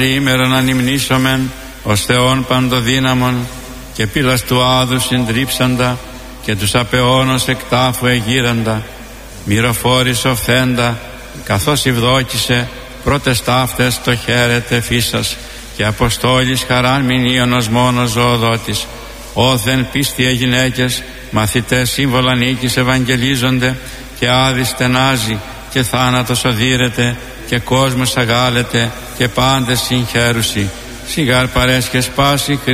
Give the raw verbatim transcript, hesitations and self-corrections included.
Ήμερον ανυμνήσομεν ως Θεόν παντοδύναμον και πύλας του άδου συντρίψαντα και τους απεώνος εκ τάφου εγείραντα, μυροφόρης οφθέντα, καθώς ευδόκησε πρώτες ταύτες το χαίρετε φύσας και αποστόλης χαράν μηνύων ως μόνος ζωοδότης. Όθεν πίστια γυναίκες, μαθητές σύμβολα νίκης ευαγγελίζονται και άδη στενάζει και θάνατος οδύρεται και κόσμος αγάλεται και πάντες συγχαίρουσι. Σιγάρ παρέσχε σπάση